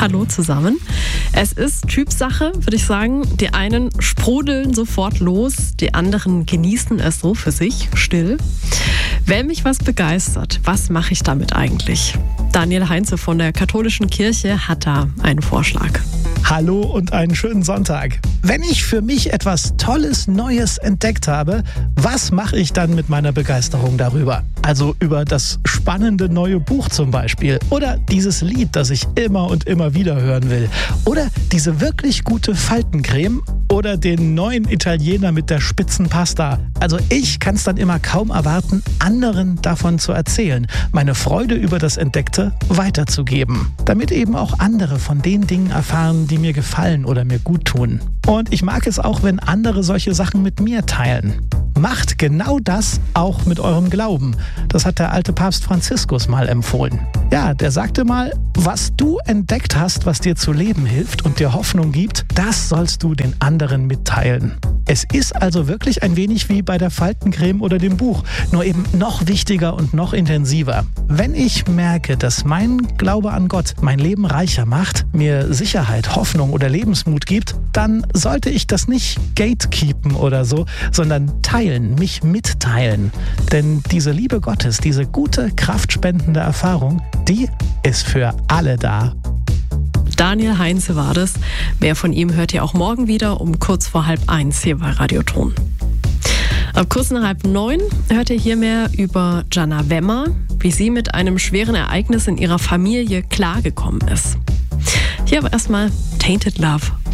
Hallo zusammen. Es ist Typsache, würde ich sagen. Die einen sprudeln sofort los, die anderen genießen es so für sich, still. Wenn mich was begeistert, was mache ich damit eigentlich? Daniel Heinze von der Katholischen Kirche hat da einen Vorschlag. Hallo und einen schönen Sonntag. Wenn ich für mich etwas Tolles, Neues entdeckt habe, was mache ich dann mit meiner Begeisterung darüber? Also über das spannende neue Buch zum Beispiel. Oder dieses Lied, das ich immer und immer wieder hören will. Oder diese wirklich gute Faltencreme. Oder den neuen Italiener mit der spitzen Pasta. Also ich kann es dann immer kaum erwarten, anderen davon zu erzählen. Meine Freude über das Entdeckte weiterzugeben. Damit eben auch andere von den Dingen erfahren, die mir gefallen oder mir gut tun. Und ich mag es auch, wenn andere solche Sachen mit mir teilen. Macht genau das auch mit eurem Glauben. Das hat der alte Papst Franziskus mal empfohlen. Ja, der sagte mal, was du entdeckt hast, was dir zu leben hilft und dir Hoffnung gibt, das sollst du den anderen mitteilen. Es ist also wirklich ein wenig wie bei der Faltencreme oder dem Buch, nur eben noch wichtiger und noch intensiver. Wenn ich merke, dass mein Glaube an Gott mein Leben reicher macht, mir Sicherheit, Hoffnung oder Lebensmut gibt, dann sollte ich das nicht gatekeepen oder so, sondern teilen, mich mitteilen. Denn diese Liebe Gottes, diese gute, kraftspendende Erfahrung, die ist für alle da. Daniel Heinze war das. Mehr von ihm hört ihr auch morgen wieder um kurz vor 8:30 hier bei Radioton. Ab kurz nach 8:30 hört ihr hier mehr über Jana Wemmer, wie sie mit einem schweren Ereignis in ihrer Familie klargekommen ist. Hier aber erstmal Tainted Love